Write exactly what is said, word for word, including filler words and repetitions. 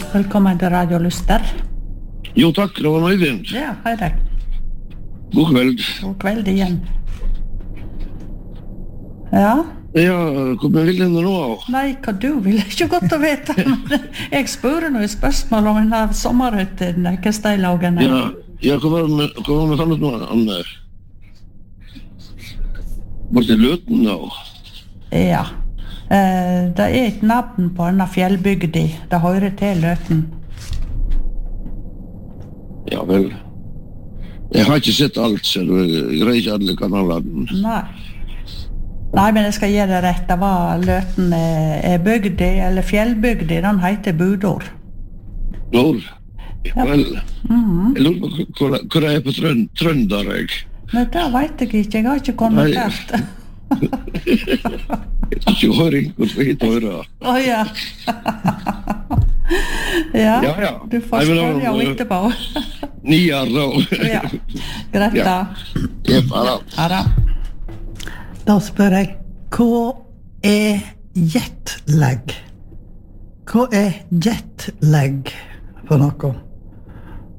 Velkommen til Radio Lyster. Jo takk, det var Øyvind. Ja, hei deg. God kveld. God kveld igjen. Ja? Ja, hva vil du nå av? Nei, hva du vil, ikke godt å vite. Jeg spør noe spørsmål om en av sommerhytten, hva steilagene. Ja, ja, hva var det hva var det sammen med han der? Var det Løten da? Ja. Eh, det er et navn på denne fjellbygdi. Det hører til Løten. Ja vel. Jeg har ikke sett alt, så jeg greier ikke alle kanalene. Nei. Nei, men jeg skal gi det rett. Det var Løten er, er bygdi, eller fjellbygdi. Den heter Budor. Budor? Ja vel. Mhm. Jeg lurer på hvor hvor er jeg på trøn, trønder, jeg? Nei, det vet jeg ikke. Jeg har ikke kommentert. Jeg tror ikke høring hvor skal hit høre. Å ja. Ja, Ja, ja. du får spørre jo etterpå. Nier da. Ja, greit da. Ja, bare. Ja da. Da spør jeg, hva er jetlag? Hva er jetlag for noe?